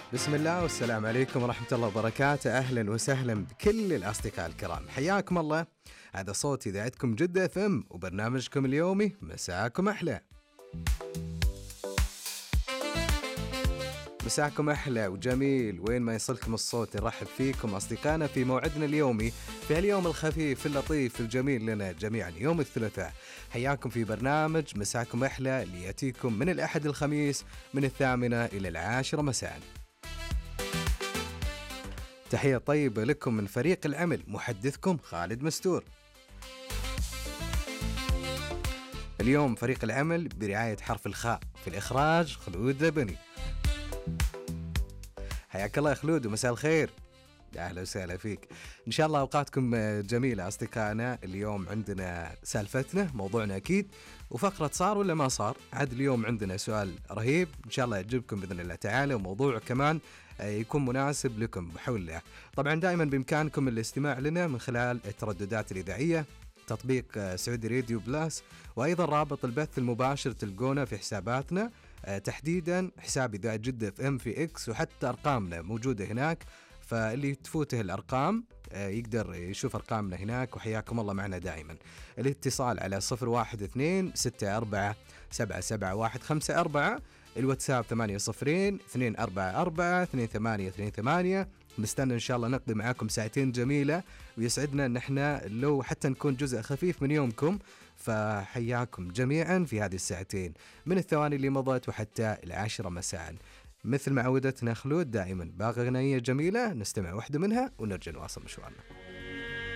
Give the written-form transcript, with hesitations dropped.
بسم الله والسلام عليكم ورحمة الله وبركاته. أهلا وسهلا بكل الأصدقاء الكرام، حياكم الله. هذا صوت إذاعتكم جدة اف ام وبرنامجكم اليومي مساكم أحلى. مساكم أحلى وجميل، وين ما يصلكم الصوت نرحب فيكم أصدقائنا في موعدنا اليومي في اليوم الخفيف اللطيف الجميل لنا جميعا يوم الثلاثاء. حياكم في برنامج مساكم أحلى اللي يأتيكم من الأحد الخميس من 8 إلى 10 مساء. تحية طيبة لكم من فريق العمل، محدثكم خالد مستور. اليوم فريق العمل برعاية حرف الخاء، في الإخراج خلود لبني. حياك الله يا خلود ومساء الخير. أهلا وسهلا فيك، إن شاء الله أوقاتكم جميلة أصدقائنا. اليوم عندنا سالفتنا، موضوعنا أكيد، وفقرة صار ولا ما صار. عاد اليوم عندنا سؤال رهيب إن شاء الله يعجبكم بإذن الله تعالى، وموضوع كمان يكون مناسب لكم بحول الله. طبعا دائما بإمكانكم الاستماع لنا من خلال الترددات الإذاعية، تطبيق سعودي راديو بلاس، وأيضا رابط البث المباشر تلقونا في حساباتنا، تحديدا حساب إذاعة جدة اف ام في اكس، وحتى أرقامنا موجودة هناك، فاللي تفوته الأرقام يقدر يشوف أرقامنا هناك. وحياكم الله معنا دائما. الاتصال على 012-64-77-154، الواتساب 80-244-2828. نستنى إن شاء الله نقضي معاكم ساعتين جميلة، ويسعدنا أن احنا لو حتى نكون جزء خفيف من يومكم. فحياكم جميعا في هذه الساعتين من الثواني اللي مضت وحتى 10 مساء. مثل ما عودتنا خلود دائما باقي أغنية جميلة، نستمع واحدة منها ونرجع نواصل مشوارنا.